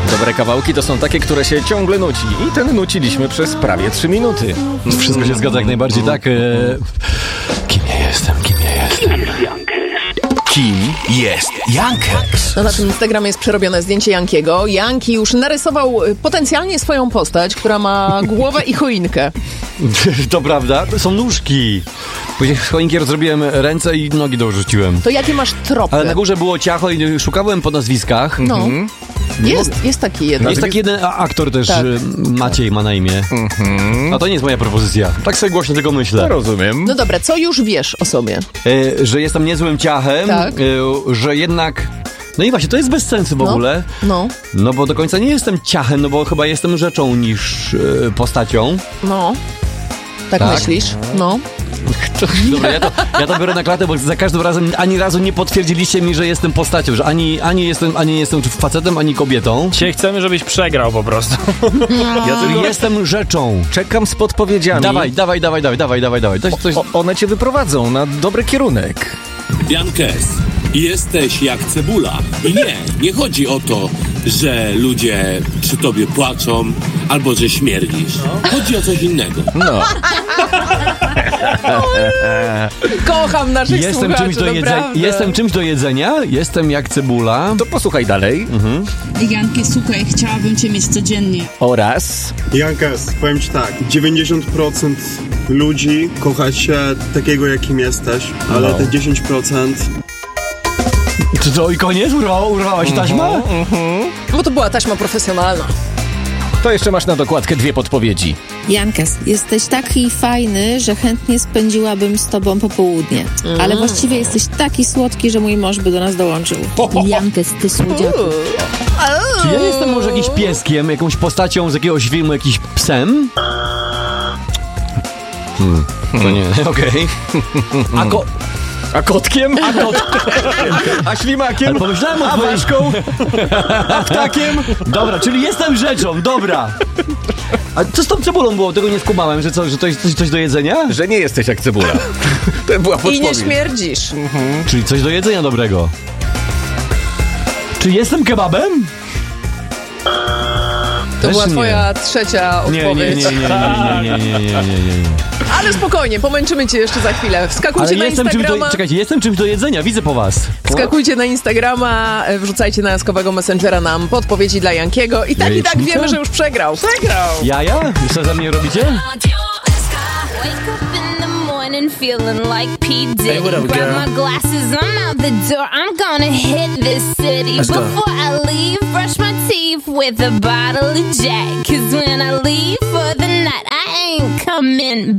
Dobre kawałki to są takie, które się ciągle nuci. I ten nuciliśmy przez prawie 3 minuty. Wszystko się zgadza jak najbardziej, tak? Kim ja jestem? Kim jest Jankeks? No na tym Instagramie jest przerobione zdjęcie Jankiego. Janki już narysował potencjalnie swoją postać, która ma głowę i choinkę. To prawda, to są nóżki. Później z choinki rozrobiłem ręce i nogi dorzuciłem. To jakie masz tropy? Ale na górze było ciacho i szukałem po nazwiskach. No. Jest taki jeden. Jest taki jeden aktor też, Tak. Maciej ma na imię. A to nie jest moja propozycja. Tak sobie głośno tego myślę. Rozumiem. No dobra, co już wiesz o sobie? Że jestem niezłym ciachem, Tak. że jednak... No i właśnie, to jest bez sensu w ogóle. No bo do końca nie jestem ciachem, no bo chyba jestem rzeczą niż postacią. No. Tak myślisz? No. Dobra, ja to biorę na klatę, bo za każdym razem ani razu nie potwierdziliście mi, że jestem postacią, że ani nie jestem facetem, ani kobietą. Dzisiaj chcemy, żebyś przegrał po prostu. Ja tylko Jestem rzeczą. czekam z podpowiedziami. Dawaj. One cię wyprowadzą na dobry kierunek. Jankes, jesteś jak cebula. I nie chodzi o to, że ludzie przy tobie płaczą albo że śmierdzisz. Chodzi o coś innego. No. Kocham naszych słuchaczy, naprawdę. Jestem czymś do jedzenia, jestem jak cebula. To posłuchaj dalej. Janki, słuchaj, chciałabym cię mieć codziennie. Oraz... Jankes, powiem ci tak, 90% ludzi kocha się takiego, jakim jesteś, ale te 10%... Czy to i koniec? Urwała się taśma? Bo to była taśma profesjonalna. To jeszcze masz na dokładkę 2 podpowiedzi. Jankes, jesteś taki fajny, że chętnie spędziłabym z tobą popołudnie. Ale właściwie jesteś taki słodki, że mój mąż by do nas dołączył. Jankes, ty słodziaku. Czy ja jestem może jakimś pieskiem, jakąś postacią z jakiegoś filmu, jakiś psem? To nie, okej. A kotkiem? A ślimakiem? Ale pomyślałem A ważką? A ptakiem? Dobra, czyli jestem rzeczą, dobra. A co z tą cebulą było? Tego nie skumałem, że to jest coś do jedzenia? Że nie jesteś jak cebula. To była podpowiedź. I nie śmierdzisz. Czyli coś do jedzenia dobrego. Czy jestem kebabem? To Też była nie. twoja trzecia odpowiedź. Nie. Ale spokojnie, pomęczymy cię jeszcze za chwilę. Wskakujcie Ale na Instagrama. jestem czymś do jedzenia, widzę po was. Wskakujcie na Instagrama, wrzucajcie na jaskowego Messengera nam podpowiedzi dla Jankiego i tak wiemy, że już przegrał. Jaja? Co za mnie robicie? Feeling like P. Diddy. Hey, what up, Grab girl? my glasses, I'm out the door. I'm gonna hit this city. Let's go. Before I leave, brush my teeth with a bottle of Jack. 'Cause when I leave for the night, I ain't coming